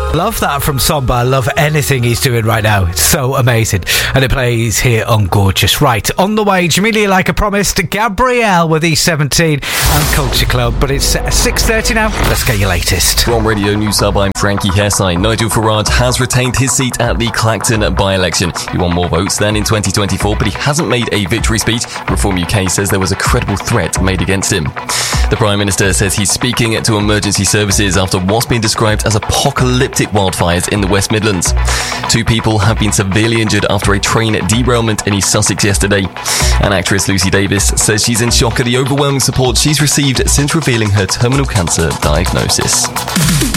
Love that from Somba. I love anything he's doing right now. It's so amazing. And it plays here on Gorgeous. Right, on the way, Jamelia, like I promised, Gabrielle with E17 and Culture Club. But it's 6:30 now. Let's get your latest. From Radio News Hub, I'm Frankie Hessine. Nigel Farage has retained his seat at the Clacton by-election. He won more votes than in 2024, but he hasn't made a victory speech. Reform UK says there was a credible threat made against him. The Prime Minister says he's speaking to emergency services after what's been described as apocalyptic wildfires in the West Midlands. 2 people have been severely injured after a train derailment in East Sussex yesterday. And actress Lucy Davis says she's in shock at the overwhelming support she's received since revealing her terminal cancer diagnosis.